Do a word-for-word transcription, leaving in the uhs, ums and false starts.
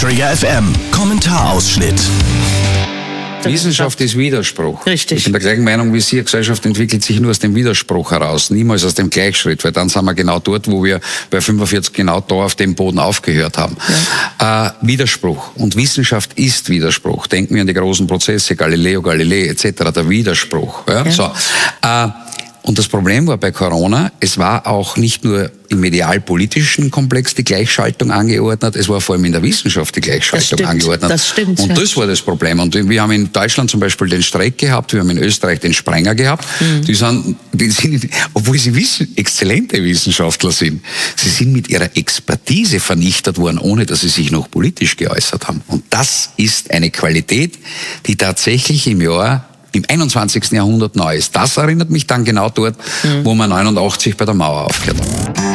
Träger F M. Kommentarausschnitt. Wissenschaft ist Widerspruch. Richtig. Ich bin der gleichen Meinung wie Sie. Gesellschaft entwickelt sich nur aus dem Widerspruch heraus, niemals aus dem Gleichschritt, weil dann sind wir genau dort, wo wir bei fünfundvierzig genau da auf dem Boden aufgehört haben. Ja. Äh, Widerspruch. Und Wissenschaft ist Widerspruch. Denken wir an die großen Prozesse, Galileo Galilei et cetera, der Widerspruch. Ja? Ja. So. Äh, Und das Problem war bei Corona, es war auch nicht nur im medialpolitischen Komplex die Gleichschaltung angeordnet, es war vor allem in der Wissenschaft die Gleichschaltung das angeordnet. Das stimmt. Und ja. das war das Problem. Und wir haben in Deutschland zum Beispiel den Streik gehabt, wir haben in Österreich den Sprenger gehabt. Mhm. Die sind, die sind, obwohl sie wissen, exzellente Wissenschaftler sind, sie sind mit ihrer Expertise vernichtet worden, ohne dass sie sich noch politisch geäußert haben. Und das ist eine Qualität, die tatsächlich im Jahr im einundzwanzigsten Jahrhundert neu ist. Das erinnert mich dann genau dort, mhm. wo man neunundachtzig bei der Mauer aufgehört hat.